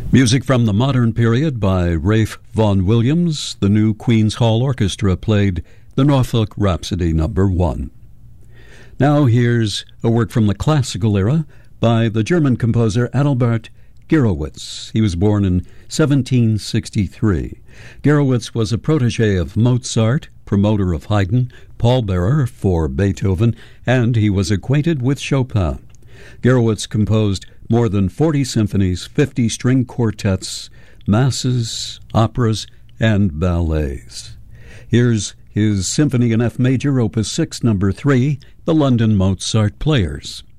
Music from the modern period by Ralph Vaughan Williams. The new Queen's Hall Orchestra played the Norfolk Rhapsody No. 1. Now here's a work from the classical era by the German composer Adalbert Gurewitz. He was born in 1763. Gurewitz was a protege of Mozart, promoter of Haydn, pallbearer for Beethoven, and he was acquainted with Chopin. Gurewitz composed more than 40 symphonies, 50 string quartets, masses, operas, and ballets. Here's his Symphony in F Major, Opus 6, No. 3, the London Mozart Players.